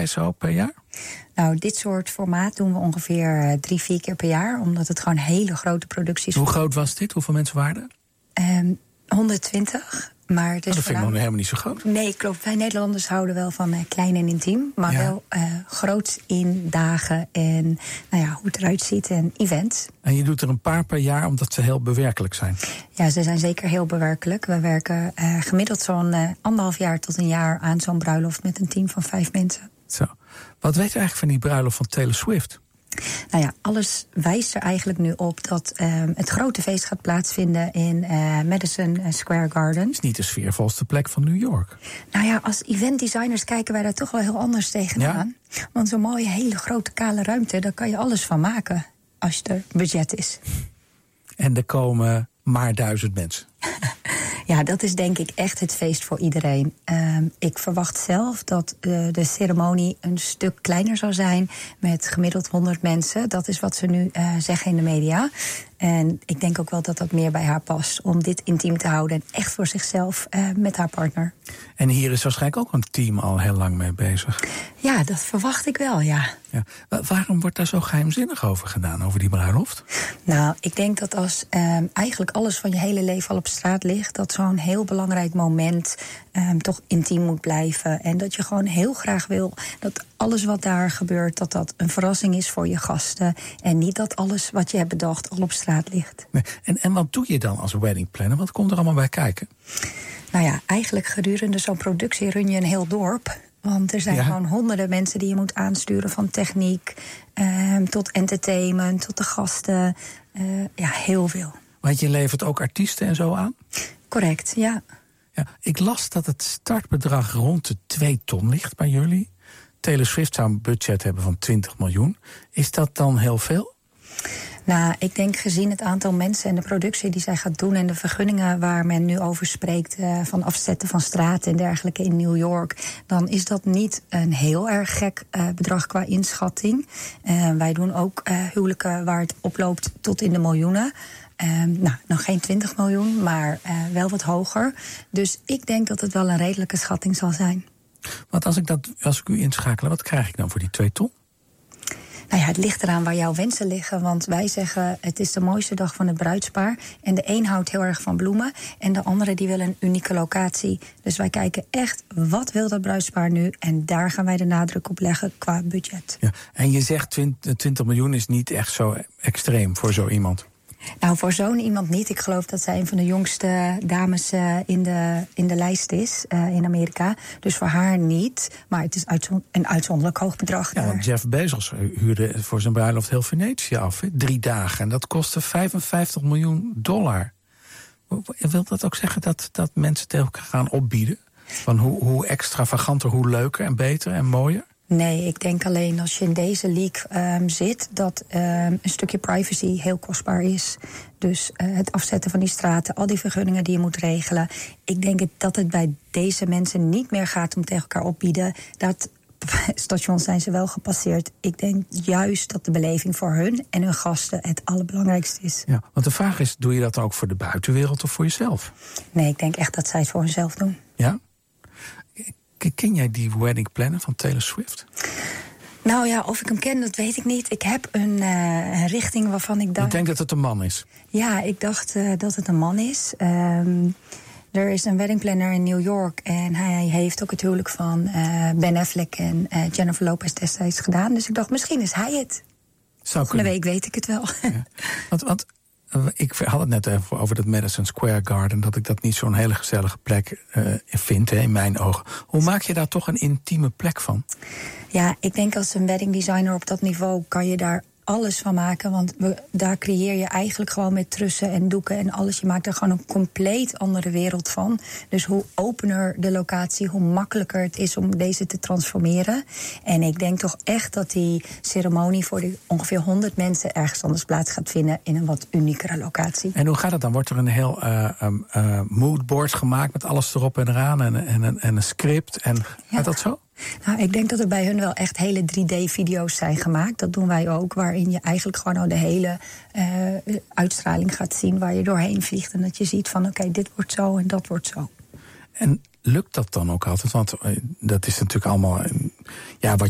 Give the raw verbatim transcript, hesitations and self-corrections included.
je zo per jaar? Nou, dit soort formaat doen we ongeveer drie, vier keer per jaar. Omdat het gewoon hele grote producties Hoe groot was dit? Hoeveel mensen waren er? Um, honderdtwintig. Maar het is oh, dat vind ik nog helemaal niet zo groot. Nee, klopt. Wij Nederlanders houden wel van uh, klein en intiem. Maar ja. wel uh, groot in dagen en nou ja, hoe het eruit ziet en events. En je doet er een paar per jaar omdat ze heel bewerkelijk zijn? Ja, ze zijn zeker heel bewerkelijk. We werken uh, gemiddeld zo'n uh, anderhalf jaar tot een jaar aan zo'n bruiloft met een team van vijf mensen. Zo. Wat weet je eigenlijk van die bruiloft van Taylor Swift? Nou ja, alles wijst er eigenlijk nu op dat uh, het grote feest gaat plaatsvinden in uh, Madison Square Garden. Het is niet de sfeervolste plek van New York. Nou ja, als eventdesigners kijken wij daar toch wel heel anders tegenaan. Ja? Want zo'n mooie, hele grote, kale ruimte, daar kan je alles van maken als er budget is. En er komen maar duizend mensen. Ja, dat is denk ik echt het feest voor iedereen. Uh, ik verwacht zelf dat uh, de ceremonie een stuk kleiner zou zijn met gemiddeld honderd mensen. Dat is wat ze nu uh, zeggen in de media. En ik denk ook wel dat dat meer bij haar past om dit intiem te houden en echt voor zichzelf uh, met haar partner. En hier is waarschijnlijk ook een team al heel lang mee bezig. Ja, dat verwacht ik wel, ja. ja. Waarom wordt daar zo geheimzinnig over gedaan, over die bruiloft? Nou, ik denk dat als um, eigenlijk alles van je hele leven al op straat ligt, dat zo'n heel belangrijk moment um, toch intiem moet blijven. En dat je gewoon heel graag wil dat alles wat daar gebeurt, dat dat een verrassing is voor je gasten. En niet dat alles wat je hebt bedacht al op straat ligt. Nee. En, en wat doe je dan als wedding planner? Wat komt er allemaal bij kijken? Nou ja, eigenlijk gedurende zo'n productie run je een heel dorp. Want er zijn ja. gewoon honderden mensen die je moet aansturen. Van techniek uh, tot entertainment, tot de gasten. Uh, ja, heel veel. Want je levert ook artiesten en zo aan? Correct, ja. ja. Ik las dat het startbedrag rond de twee ton ligt bij jullie. Taylor Swift zou een budget hebben van twintig miljoen. Is dat dan heel veel? Nou, ik denk gezien het aantal mensen en de productie die zij gaat doen en de vergunningen waar men nu over spreekt, uh, van afzetten van straten en dergelijke in New York, dan is dat niet een heel erg gek uh, bedrag qua inschatting. Uh, wij doen ook uh, huwelijken waar het oploopt tot in de miljoenen. Uh, nou, nog geen twintig miljoen, maar uh, wel wat hoger. Dus ik denk dat het wel een redelijke schatting zal zijn. Want als ik, dat, als ik u inschakel, wat krijg ik dan voor die twee ton? Nou ja, het ligt eraan waar jouw wensen liggen. Want wij zeggen, het is de mooiste dag van het bruidspaar. En de een houdt heel erg van bloemen. En de andere die wil een unieke locatie. Dus wij kijken echt, wat wil dat bruidspaar nu? En daar gaan wij de nadruk op leggen qua budget. Ja, en je zegt twintig miljoen is niet echt zo extreem voor zo iemand. Nou, voor zo'n iemand niet. Ik geloof dat zij een van de jongste dames uh, in, de, in de lijst is uh, in Amerika. Dus voor haar niet. Maar het is uitzon- een uitzonderlijk hoog bedrag. Ja, want Jeff Bezos huurde voor zijn bruiloft heel Venetië af. Hè? Drie dagen. En dat kostte vijfenvijftig miljoen dollar. Wil dat ook zeggen dat, dat mensen tegen elkaar gaan opbieden? Van hoe, hoe extravaganter, hoe leuker en beter en mooier? Nee, ik denk alleen als je in deze league um, zit, dat um, een stukje privacy heel kostbaar is. Dus uh, het afzetten van die straten, al die vergunningen die je moet regelen. Ik denk dat het bij deze mensen niet meer gaat om tegen elkaar opbieden. Dat stations zijn ze wel gepasseerd. Ik denk juist dat de beleving voor hun en hun gasten het allerbelangrijkste is. Ja, want de vraag is, doe je dat ook voor de buitenwereld of voor jezelf? Nee, ik denk echt dat zij het voor hunzelf doen. Ja? Ken jij die wedding planner van Taylor Swift? Nou ja, of ik hem ken, dat weet ik niet. Ik heb een, uh, een richting waarvan ik dacht... Ik denk dat het een man is. Ja, ik dacht uh, dat het een man is. Um, er is een wedding planner in New York en hij heeft ook het huwelijk van uh, Ben Affleck en uh, Jennifer Lopez destijds gedaan. Dus ik dacht, misschien is hij het. Zou Volgende week weet ik het wel. Ja. Want... want Ik had het net even over dat Madison Square Garden, dat ik dat niet zo'n hele gezellige plek uh, vind, hè, in mijn ogen. Hoe maak je daar toch een intieme plek van? Ja, ik denk als een wedding designer op dat niveau kan je daar alles van maken. Want we, daar creëer je eigenlijk gewoon met trussen en doeken en alles. Je maakt er gewoon een compleet andere wereld van. Dus hoe opener de locatie, hoe makkelijker het is om deze te transformeren. En ik denk toch echt dat die ceremonie voor die ongeveer honderd mensen ergens anders plaats gaat vinden in een wat uniekere locatie. En hoe gaat het dan? Wordt er een heel uh, um, uh, moodboard gemaakt met alles erop en eraan en, en, en, en een script? En gaat ja. dat zo? Nou, ik denk dat er bij hun wel echt hele drie D-video's zijn gemaakt. Dat doen wij ook, waarin je eigenlijk gewoon al de hele uh, uitstraling gaat zien waar je doorheen vliegt. En dat je ziet van, oké, okay, dit wordt zo en dat wordt zo. En lukt dat dan ook altijd? Want uh, dat is natuurlijk allemaal... Uh, ja, wat